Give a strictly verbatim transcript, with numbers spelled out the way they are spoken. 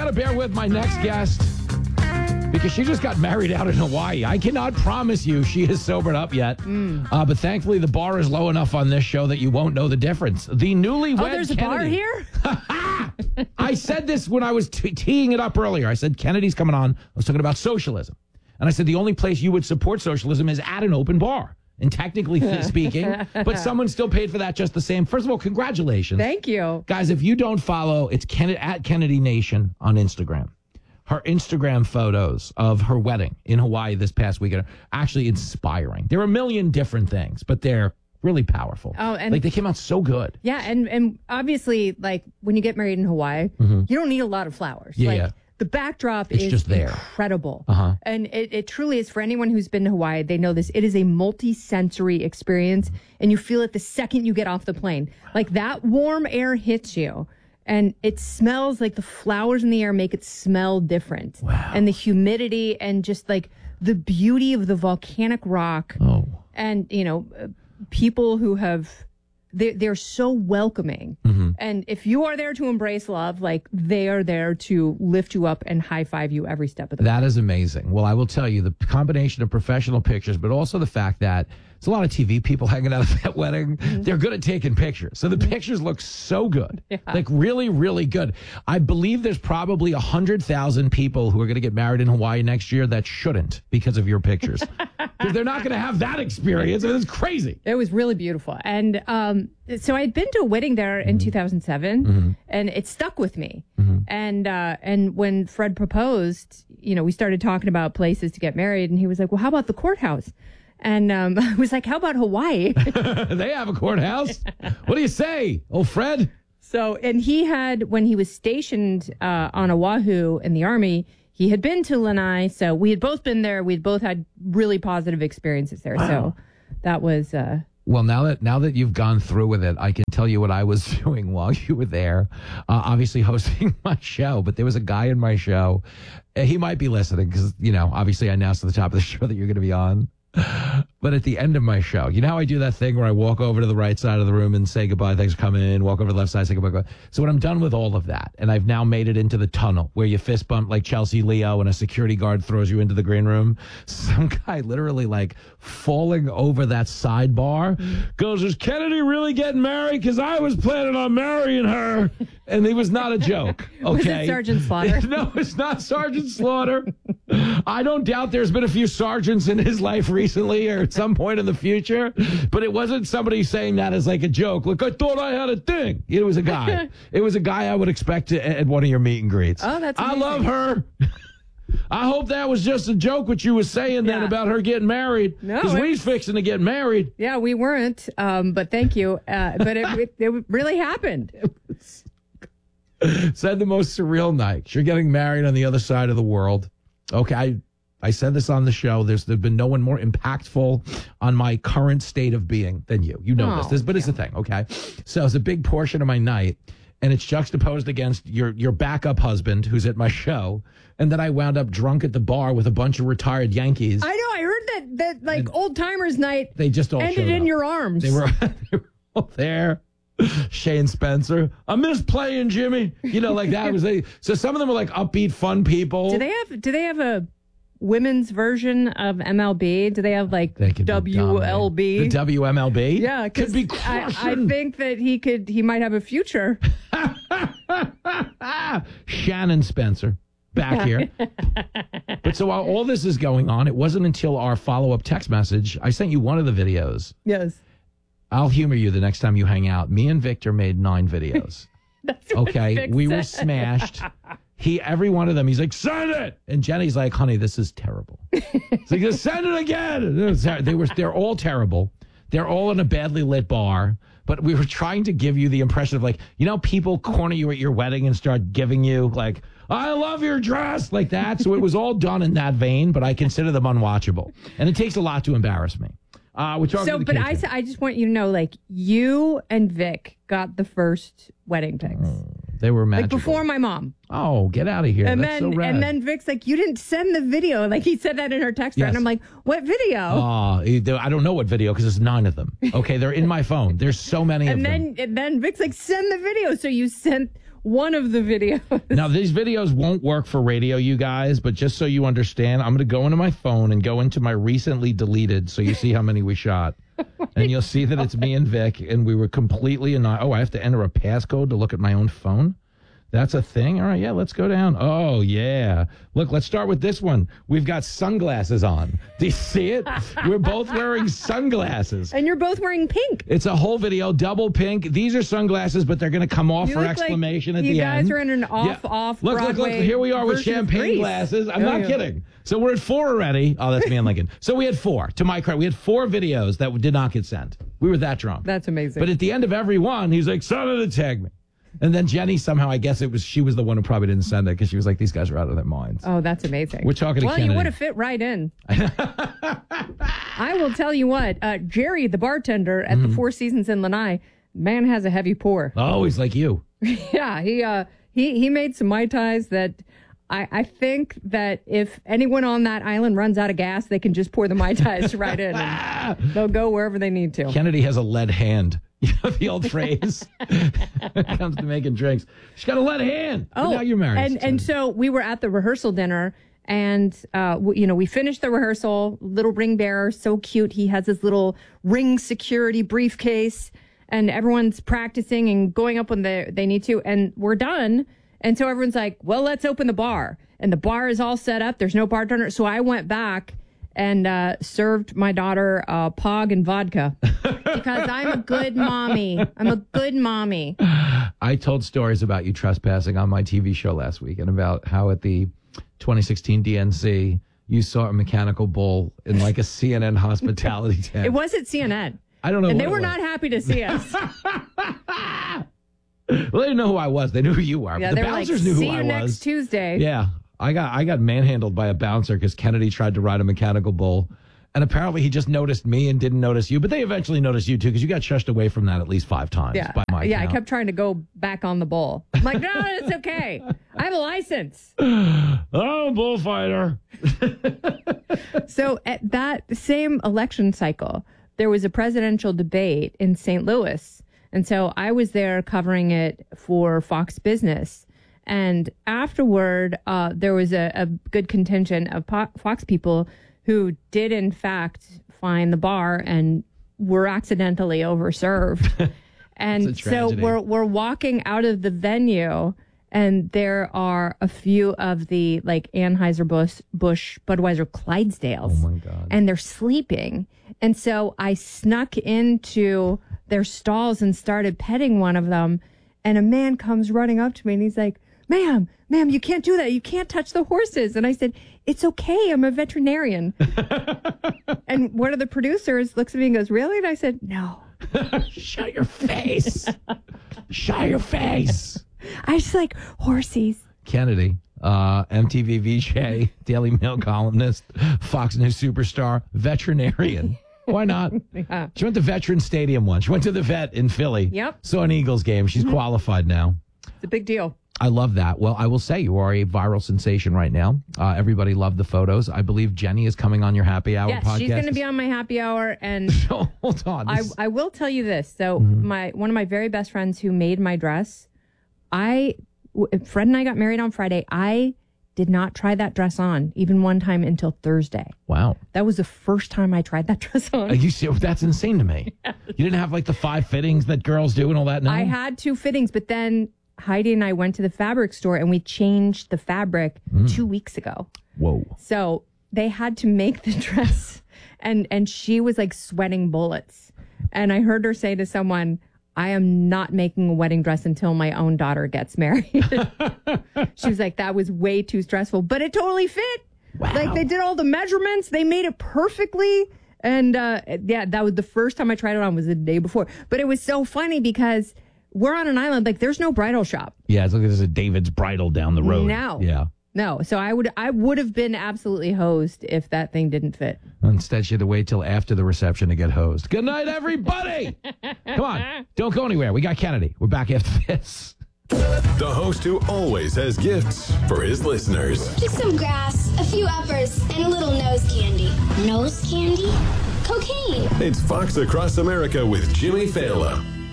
got to bear with my next guest because she just got married out in Hawaii. I cannot promise you she is sobered up yet. Mm. Uh, but thankfully, the bar is low enough on this show that you won't know the difference. The newlywed Oh, there's Kennedy. a bar here? I said this when I was t- teeing it up earlier. I said, Kennedy's coming on. I was talking about socialism. And I said, the only place you would support socialism is at an open bar. And technically speaking, but someone still paid for that just the same. First of all, congratulations. Thank you. Guys, if you don't follow, it's Ken- at Kennedy Nation on Instagram. Her Instagram photos of her wedding in Hawaii this past weekend are actually inspiring. There are a million different things, but they're really powerful. Oh, and like they came out so good. Yeah, and and obviously, like when you get married in Hawaii, Mm-hmm. you don't need a lot of flowers. Yeah, like, yeah. The backdrop It's is just there. incredible. Uh-huh. And it, it truly is. For anyone who's been to Hawaii, they know this. It is a multi-sensory experience, and you feel it the second you get off the plane. Like that warm air hits you, and it smells like the flowers in the air make it smell different. Wow. And the humidity and just like the beauty of the volcanic rock. Oh. And, you know, uh, people who have... They're, they're so welcoming. Mm-hmm. And if you are there to embrace love, like they are there to lift you up and high five you every step of the way. That is amazing. Well, I will tell you the combination of professional pictures, but also the fact that there's a lot of T V people hanging out at that wedding. Mm-hmm. They're good at taking pictures. So the mm-hmm. pictures look so good. Yeah. Like really, really good. I believe there's probably one hundred thousand people who are going to get married in Hawaii next year that shouldn't because of your pictures. Because they're not going to have that experience. It's crazy. It was really beautiful. And um, so I'd been to a wedding there in mm-hmm. two thousand seven, mm-hmm. and it stuck with me. Mm-hmm. And uh, and when Fred proposed, you know, we started talking about places to get married, and he was like, well, how about the courthouse? And um, I was like, how about Hawaii? They have a courthouse. What do you say, old Fred? So, and he had, when he was stationed uh, on Oahu in the Army, he had been to Lanai. So we had both been there. We'd both had really positive experiences there. Wow. So that was... Uh, Well, now that now that you've gone through with it, I can tell you what I was doing while you were there. Uh, obviously hosting my show, but there was a guy in my show. Uh, he might be listening because, you know, obviously I announced at the top of the show that you're going to be on. But at the end of my show, you know how I do that thing where I walk over to the right side of the room and say goodbye, thanks for coming in, walk over to the left side, say goodbye, goodbye. So when I'm done with all of that, and I've now made it into the tunnel where you fist bump like Chelsea Leo and a security guard throws you into the green room, some guy literally like falling over that sidebar goes, is Kennedy really getting married? Because I was planning on marrying her. And it was not a joke. Okay. Was it Sergeant Slaughter? No, it's not Sergeant Slaughter. I don't doubt there's been a few sergeants in his life recently or at some point in the future, but it wasn't somebody saying that as like a joke. Look, I thought I had a thing. It was a guy. It was a guy I would expect to, at one of your meet and greets. Oh, that's amazing. I love her. I hope that was just a joke what you were saying then yeah. about her getting married. No, because we's fixing to get married. Yeah, we weren't, um, but thank you. Uh, but it, it, it really happened. Said the most surreal night. You're getting married on the other side of the world. Okay, I, I said this on the show. There's there's been no one more impactful on my current state of being than you. You know oh, this, this, but yeah. It's the thing, okay? So it's a big portion of my night, and it's juxtaposed against your your backup husband who's at my show, and then I wound up drunk at the bar with a bunch of retired Yankees. I know. I heard that that like old timers night. They just all ended in up. your arms. They were, they were all there. Shane Spencer, I miss playing Jimmy. You know, like that was a. So some of them were like upbeat, fun people. Do they have? Do they have a women's version of M L B? Do they have like they W L B? The W M L B? Yeah, could be crushing. I, I think that he could. He might have a future. Shannon Spencer. Back here. But so while all this is going on, it wasn't until our follow-up text message. I sent you one of the videos. Yes. I'll humor you the next time you hang out. Me and Victor made nine videos. That's what okay, Vic we said. were smashed. He, every one of them, he's like, send it. And Jenny's like, honey, this is terrible. It's like, just send it again. They were, they're all terrible. They're all in a badly lit bar. But we were trying to give you the impression of like, you know, people corner you at your wedding and start giving you like, I love your dress, like that. So it was all done in that vein, but I consider them unwatchable. And it takes a lot to embarrass me. Uh, we're talking so, but I, I just want you to know, like, you and Vic got the first wedding pics. Oh, they were magical. Like, before my mom. Oh, get out of here. And That's then, so rad. and then Vic's like, you didn't send the video. Like, he said that in her text. Yes. And I'm like, what video? Oh, I don't know what video because there's nine of them. Okay, they're in my phone. There's so many and of then, them. And then Vic's like, send the video. So you sent one of the videos. Now, these videos won't work for radio, you guys, but just so you understand, I'm going to go into my phone and go into my recently deleted so you see how many we shot. Oh and you'll see that it's me and Vic, and we were completely annoyed. Oh, I have to enter a passcode to look at my own phone? That's a thing? All right, yeah, let's go down. Oh, yeah. Look, let's start with this one. We've got sunglasses on. Do you see it? We're both wearing sunglasses. And you're both wearing pink. It's a whole video, double pink. These are sunglasses, but they're going to come off you for exclamation like at the end. You guys are in an off-off yeah. Look, Broadway look, look. Here we are with champagne Grease. glasses. I'm oh, not yeah. kidding. So we're at four already. Oh, that's me and Lincoln. So we had four. To my credit, we had four videos that did not get sent. We were that drunk. That's amazing. But at the end of every one, he's like, "Son, to tag me." And then Jenny, somehow, I guess it was she was the one who probably didn't send it because she was like, these guys are out of their minds. Oh, that's amazing. We're talking to Well, Kennedy. you would have fit right in. I will tell you what, uh, Jerry, the bartender at mm-hmm. the Four Seasons in Lanai, man has a heavy pour. Oh, he's like you. yeah, he uh, he he made some Mai Tais that I, I think that if anyone on that island runs out of gas, they can just pour the Mai Tais right in and they'll go wherever they need to. Kennedy has a lead hand. You know the old phrase when it comes to making drinks. She's got a lead hand. Oh, now you're married. And, and so we were at the rehearsal dinner, and, uh, w- you know, we finished the rehearsal. Little ring bearer, so cute. He has his little ring security briefcase, and everyone's practicing and going up when they, they need to. And we're done. And so everyone's like, well, let's open the bar. And the bar is all set up. There's no bartender. So I went back and uh, served my daughter uh, Pog and vodka because I'm a good mommy. I'm a good mommy. I told stories about you trespassing on my T V show last week and about how at the twenty sixteen D N C you saw a mechanical bull in like a C N N hospitality tent. It was at C N N. I don't know. And what they were it was. not happy to see us. Well, they didn't know who I was. They knew who you were. Yeah, but the they were bouncers like, knew see who you I next was. Tuesday. Yeah. I got I got manhandled by a bouncer because Kennedy tried to ride a mechanical bull. And apparently he just noticed me and didn't notice you. But they eventually noticed you, too, because you got shushed away from that at least five times. Yeah, by my yeah count. I kept trying to go back on the bull. I'm like, no, it's okay. I have a license. Oh, bullfighter. So at that same election cycle, there was a presidential debate in Saint Louis. And so I was there covering it for Fox Business. And afterward, uh, there was a, a good contingent of po- Fox people who did, in fact, find the bar and were accidentally overserved. And so we're we're walking out of the venue, and there are a few of the like Anheuser-Busch, Busch, Budweiser, Clydesdales. Oh my God! And they're sleeping. And so I snuck into their stalls and started petting one of them. And a man comes running up to me, and he's like, "Ma'am, ma'am, you can't do that. You can't touch the horses." And I said, "It's okay. I'm a veterinarian." And one of the producers looks at me and goes, "Really?" And I said, "No." Shut your face. Shut your face. I was like, horsies. Kennedy, uh, M T V V J, Daily Mail columnist, Fox News superstar, veterinarian. Why not? Yeah. She went to Veteran Stadium once. She went to the vet in Philly. Yep. Saw an Eagles game. She's mm-hmm. qualified now. It's a big deal. I love that. Well, I will say you are a viral sensation right now. Uh, everybody loved the photos. I believe Jenny is coming on your happy hour yes, podcast. She's going to be on my happy hour. And so, hold on. I, I will tell you this. So mm-hmm. my one of my very best friends who made my dress, I, Fred and I got married on Friday. I did not try that dress on even one time until Thursday. Wow. That was the first time I tried that dress on. Are you see, that's insane to me. Yes. You didn't have like the five fittings that girls do and all that? No? I had two fittings, but then Heidi and I went to the fabric store and we changed the fabric mm. two weeks ago. Whoa. So they had to make the dress and, and she was like sweating bullets. And I heard her say to someone, "I am not making a wedding dress until my own daughter gets married." She was like, that was way too stressful, but it totally fit. Wow. Like they did all the measurements. They made it perfectly. And uh, yeah, that was the first time I tried it on was the day before. But it was so funny because we're on an island. Like there's no bridal shop. Yeah, it's like there's a David's Bridal down the road. No. Yeah. No. So I would I would have been absolutely hosed if that thing didn't fit. Instead, she had to wait till after the reception to get hosed. Good night, everybody. Come on. Don't go anywhere. We got Kennedy. We're back after this. The host who always has gifts for his listeners. Just some grass, a few uppers, and a little nose candy. Nose candy? Cocaine. It's Fox Across America with Jimmy Fallon.